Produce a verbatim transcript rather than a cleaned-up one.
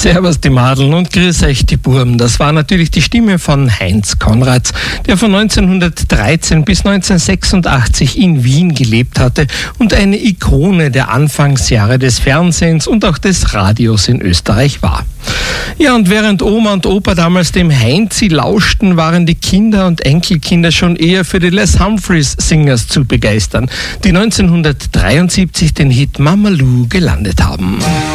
Servus die Madeln und grüß euch die Burm. Das war natürlich die Stimme von Heinz Konrads, der von neunzehnhundertdreizehn bis neunzehnhundertsechsundachtzig in Wien gelebt hatte und eine Ikone der Anfangsjahre des Fernsehens und auch des Radios in Österreich war. Ja, und während Oma und Opa damals dem Heinzi lauschten, waren die Kinder und Enkelkinder schon eher für die Les Humphreys Singers zu begeistern, die neunzehnhundertdreiundsiebzig den Hit Mama Lou gelandet haben.